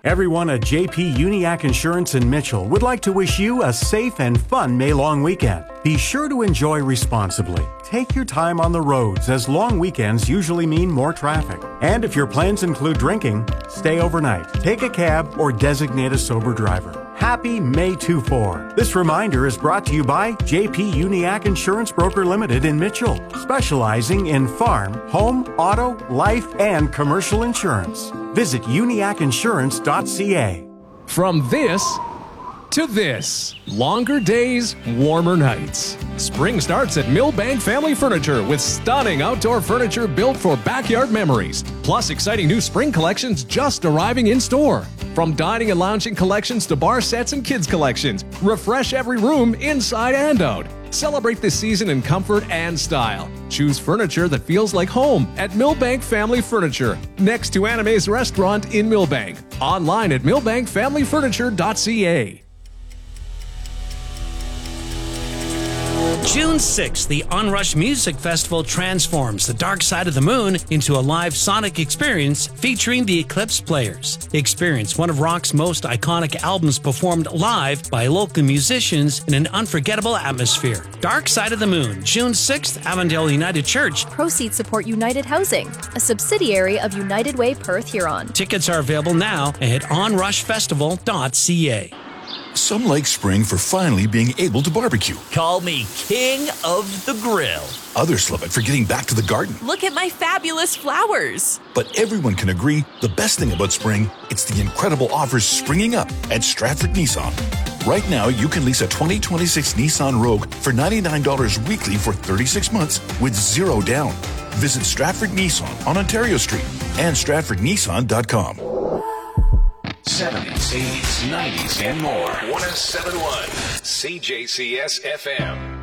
Everyone at JP Uniac Insurance in Mitchell would like to wish you a safe and fun May long weekend. Be sure to enjoy responsibly. Take your time on the roads, as long weekends usually mean more traffic. And if your plans include drinking, stay overnight, take a cab, or designate a sober driver. Happy May 2-4. This reminder is brought to you by JP Uniac Insurance Broker Limited in Mitchell, specializing in farm, home, auto, life, and commercial insurance. Visit uniacinsurance.ca. From this to this. Longer days, warmer nights. Spring starts at Millbank Family Furniture with stunning outdoor furniture built for backyard memories. Plus exciting new spring collections just arriving in store. From dining and lounging collections to bar sets and kids collections. Refresh every room inside and out. Celebrate this season in comfort and style. Choose furniture that feels like home at Millbank Family Furniture, next to Anime's restaurant in Millbank. Online at millbankfamilyfurniture.ca. June 6th, the Onrush Music Festival transforms the Dark Side of the Moon into a live sonic experience featuring the Eclipse Players. Experience one of rock's most iconic albums performed live by local musicians in an unforgettable atmosphere. Dark Side of the Moon, June 6th, Avondale United Church. Proceeds support United Housing, a subsidiary of United Way Perth Huron. Tickets are available now at onrushfestival.ca. Some like spring for finally being able to barbecue. Call me king of the grill. Others love it for getting back to the garden. Look at my fabulous flowers. But everyone can agree the best thing about spring, it's the incredible offers springing up at Stratford Nissan. Right now, you can lease a 2026 Nissan Rogue for $99 weekly for 36 months with zero down. Visit Stratford Nissan on Ontario Street and stratfordnissan.com. 70s, 80s, 90s, and more. 107.1 CJCS FM.